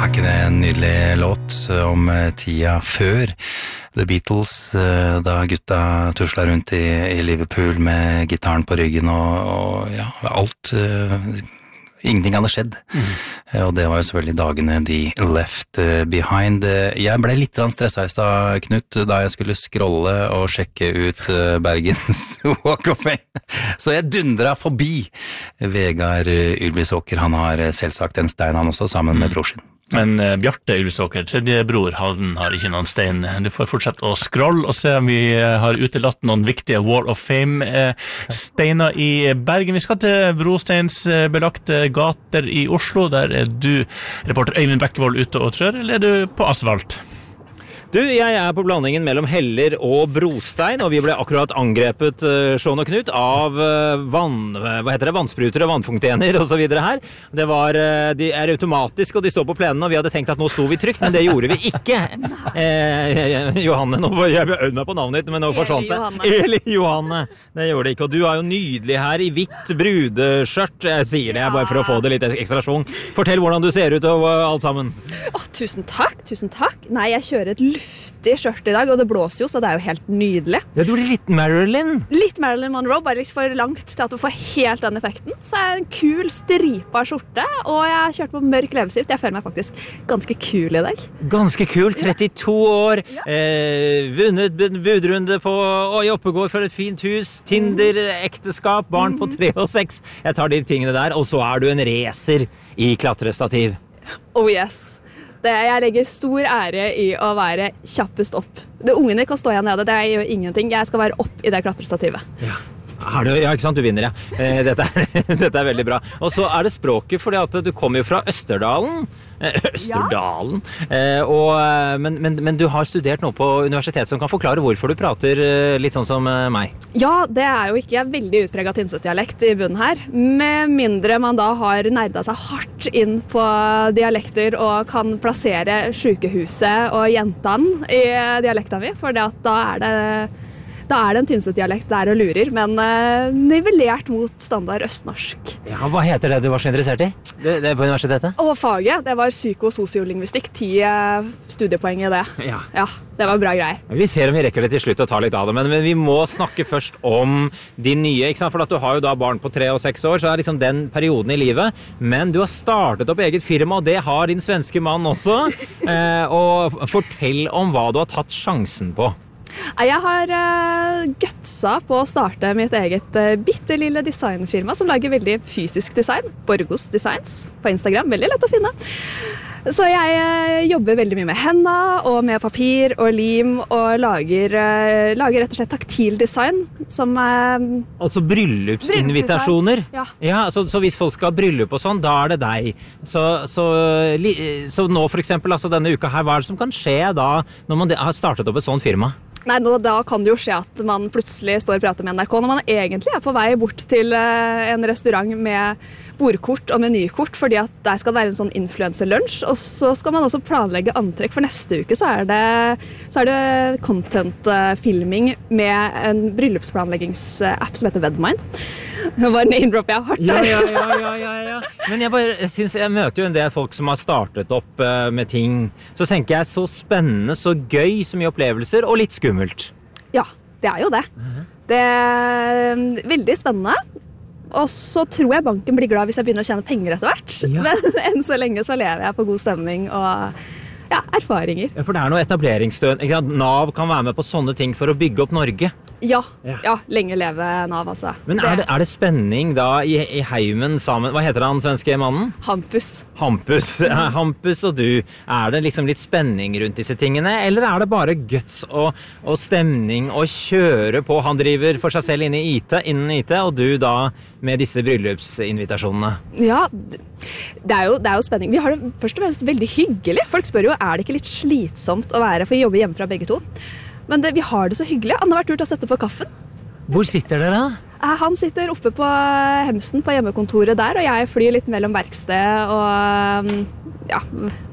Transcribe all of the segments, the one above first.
ikke det en nydelig låt om tida før The Beatles, da gutta tusla rundt i Liverpool med gitaren på ryggen og ja, alt, ingenting hadde skjedd. Og det var jo selvfølgelig dagene de left behind. Jeg ble litt stresset i stad, Knut, da jeg skulle scrolle og sjekke ut Bergens Walk of Fame. Så jeg dundret forbi Vegard Ylvisåker. Han har selvsagt en stein han også, sammen med bror sin. Men Bjarte Ylvisåker, tredje bror, han har ikke noen stein. Du får fortsette å scrolle og se om vi har utelatt noen viktige Wall of Fame-steiner i Bergen. Vi skal til brosteinsbelagte gater i Oslo. Der du, reporter Øyvind Bekkevold, ute og trør, eller er du på asfalt? Du, jeg på blandingen mellom heller og brostein, og vi ble akkurat angrepet, Sean og Knut, av vannspruter og vannfontener og så videre her. Det var, de automatiske, og de står på plenen, og vi hadde tenkt at nå sto vi trygt, men det gjorde vi ikke. Johanne, nå var jeg øvd meg på navnet ditt, men nå forsvant det. Eli Johanne, det gjorde det ikke, og du jo nydelig her i hvitt brudeskjørt. Jeg sier det bare for å få det litt ekstra svung. Fortell hvordan du ser ut og alt sammen. Tusen takk. Nei, jeg kjører et luftig skjørt i dag, og det blåser jo, så det jo helt nydelig. Ja, du blir litt Marilyn. Litt Marilyn Monroe, bare litt for langt til at du får helt den effekten. Så det en kul stripa skjorte, og jeg kjørte på mørk leppestift. Jeg føler meg faktisk ganske kul i dag. Ganske kul, 32 år, vunnet budrunde på Oppegård for et fint hus, Tinder, ekteskap, barn på 3 og 6. Jeg tar de tingene der, og så du en racer i klatrestativ. Oh yes. Jeg legger stor ære i å være kjappest opp. Det ungene kan stå igjen nede, det gjør ingenting. Jeg skal være opp i det klatrestativet. Ja. Ja, ikke sant? Du vinner, ja. Dette veldig bra. Og så det språket, fordi at du kommer jo fra Østerdalen. Østerdalen. Ja. Men du har studert noe på universitet som kan forklare hvorfor du prater litt sånn som meg. Ja, det jo ikke veldig utpreget Tynset-dialekt i bunnen her. Med mindre man da har nerdet seg hardt inn på dialekter og kan plassere sykehuset og jentene i dialekta mi, for da det en Tynset-dialekt der og lurer, men nivellert mot standard østnorsk. Ja, hva heter det du var så interessert i? Det på universitetet? Faget, det var psykososiolingvistikk, 10 studiepoeng i det. Ja, det var bra greier. Vi ser om vi rekker det til slutt å ta litt av det, men vi må snakke først om de nye, ikke sant? For at du har jo da barn på 3 og 6 år, så liksom den perioden i livet, men du har startet opp eget firma, og det har din svenske mann også, og fortell om hva du har tatt sjansen på. Jeg har gutsa på å starte mitt eget bittelille designfirma som lager veldig fysisk design. Borgos Designs på Instagram, veldig lett å finne. Så jeg jobber veldig mye med hendene og med papir og lim og lager rett og slett taktil design som altså bryllupsinvitasjoner? Ja, så hvis folk skal ha bryllup og sånn, da det deg. Så nå for eksempel, altså denne uka her, hva det som kan skje da når man har startet opp et sånt firma? Nei, da kan det jo skje at man plutselig står og prater med NRK når man egentlig på vei bort til en restaurant med bordkort og menykort, fordi at der skal det være en sånn influencer-lunsj, og så skal man også planlegge antrekk. For neste uke så det content-filming med en bryllupsplanleggingsapp som heter Vedmind. Det var en name-drop jeg har hardt der. Ja. Men jeg møter jo en del folk som har startet opp med ting, så tenker jeg så spennende, så gøy, så mye opplevelser, og litt skummelt. Ja, det jo det. Det veldig spennende. Og så tror jeg banken blir glad hvis jeg begynner å tjene penger etter hvert. Ja. Men enn så lenge så lever jeg på god stemning og erfaringer. Ja, for det noe etableringsstøt. Nav kan være med på sånne ting for å bygge opp Norge. Ja, lenge leve Nav, altså. Men det spenning da i heimen sammen? Hva heter han svenske mannen? Hampus. Hampus og du. Det liksom litt spenning rundt disse tingene, eller det bare guts og stemning å kjøre på? Han driver for seg selv innen IT, og du da med disse bryllupsinvitasjonene. Ja, det jo spenning. Vi har det først og fremst veldig hyggelig. Folk spør jo, det ikke litt slitsomt å være, for å jobbe hjemme fra begge to? Men vi har det så hyggelig. Han har vært ute og sette på kaffen. Hvor sitter dere da? Han sitter oppe på Hemsen på hjemmekontoret der, og jeg flyr litt mellom verksted og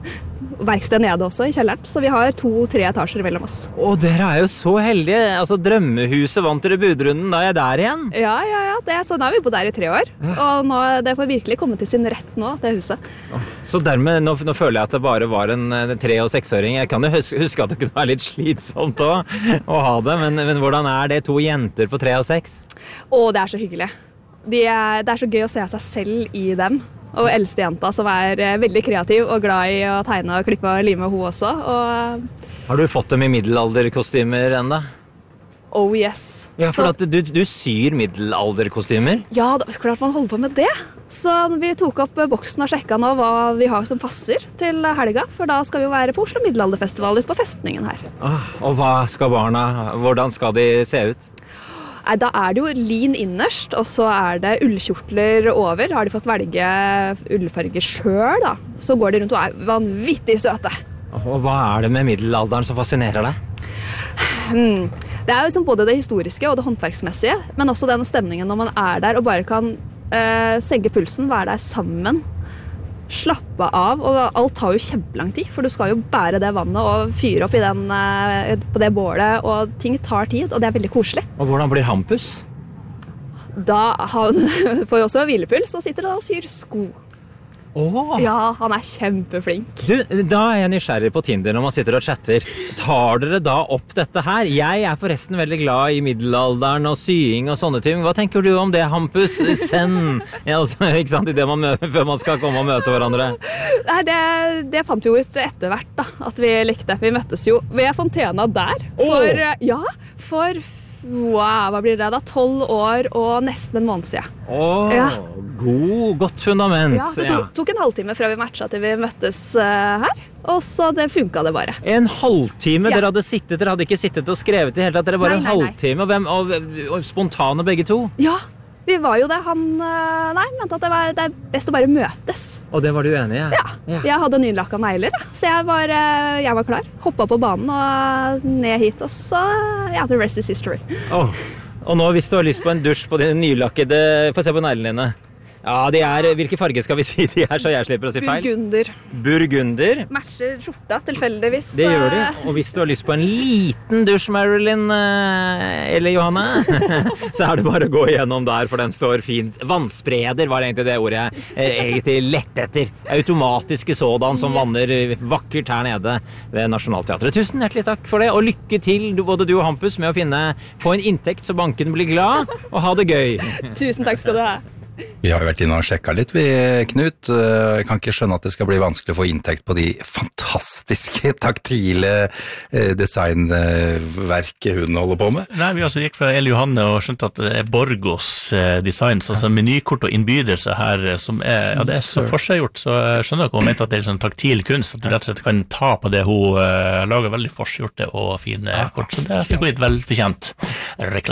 verksted nede også, i kjelleren. Så vi har 2-3 etasjer mellom oss. Og dere jo så heldige. Altså, drømmehuset vant dere budrunden, da jeg der igjen. Ja. Sånn har vi bodd der i 3 år. Og nå, det får virkelig komme til sin rett nå, det huset. Så dermed, nå føler jeg at det bare var en 3- og 6-åring. Jeg kan jo huske at det kunne være litt slitsomt også, å ha det, men hvordan det 2 jenter på 3 og 6? Det så hyggelig. Det så gøy å se seg selv i dem. Og eldste jenta som veldig kreativ og glad i å tegne og klippe og lime hun også. Har du fått dem i middelalderkostymer enda? Oh yes. Ja, for at du syr middelalderkostymer? Ja, det klart man holder på med det. Så vi tok opp boksen og sjekket nå hva vi har som passer til helga, for da skal vi jo være på Oslo Middelalderfestival ute på festningen her. Og hva skal barna, hvordan skal de se ut? Nei, da det jo lin innerst, og så det ullkjortler over. Har de fått velge ullfarger selv da, så går de rundt og vanvittig søte. Og hva det med middelalderen som fascinerer deg? Det jo liksom både det historiske og det håndverksmessige, men også denne stemningen når man der og bare kan senke pulsen, være der sammen, slappe av, og alt tar jo kjempelang tid, for du skal jo bære det vannet og fyre opp på det bålet, og ting tar tid, og det veldig koselig. Og hvordan blir Hampus? Da får jo også hvilepuls, og sitter da og syr sko. Ja, han kjempeflink. Du, da jeg nysgjerrig på Tinder når man sitter og chatter. Tar dere da opp dette her? Jeg forresten veldig glad i middelalderen og sying og sånne ting. Hva tenker du om det, Hampus? Send! Ja, altså, ikke sant, før man skal komme og møte hverandre. Nei, det fant vi jo ut etter hvert da, at vi likte. Vi møttes jo ved Fontena der. Hva blir det da? 12 år og nesten en måned siden. Godt fundament. Ja, det tok en halvtime fra vi matchet til vi møttes her, og så det funket det bare. En halvtime? Ja. Dere hadde ikke sittet og skrevet i hele tatt, dere bare en halvtime, og spontane begge to? Ja, vi var jo det. Han mente at det best å bare møtes. Og det var du enig i? Ja. Jeg hadde nylakka negler, så jeg var klar. Hoppet på banen og ned hit, og så, the rest is history. Og nå, hvis du har lyst på en dusj på dine nylakkede, få se på neglene dine. Ja, hvilke farger skal vi si de så jeg slipper å si feil? Burgunder. Matcher skjorta, tilfeldigvis. Det gjør de. Og hvis du har lyst på en liten dusj, Marilyn eller Johanne, så det bare å gå igjennom der, for den står fint. Vannspreder var egentlig det ordet jeg egentlig lette etter. Automatiske sådan som vanner vakkert her nede ved Nationaltheatret. Tusen hjertelig takk for det, og lykke til både du og Hampus med å få en inntekt så banken blir glad, og ha det gøy. Tusen takk skal du ha. Vi har jo vært inne og sjekket litt, Knut. Jeg kan ikke skjønne at det skal bli vanskelig å få inntekt på de fantastiske, taktile designverket hun holder på med. Nei, vi gikk fra Eli Johanne og skjønte at det Borgos designs, altså menykort og innbydelse her, som det så forseggjort, så jeg skjønner ikke om hun mente at det sånn taktil kunst, at du rett og slett kan ta på det hun lager veldig forseggjorte og fine kort, så det fikk litt velfortjent reklame.